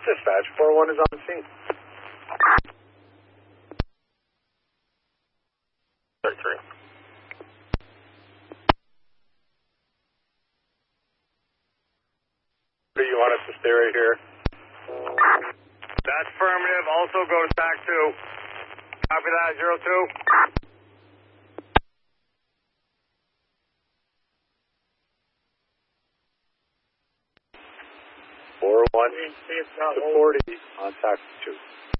Dispatch, 4-1 is on scene. 33. Do you want us to stay right here? That's affirmative. Also go to stack 2. Copy that, 02. Four 1 to 40 on taxi 2.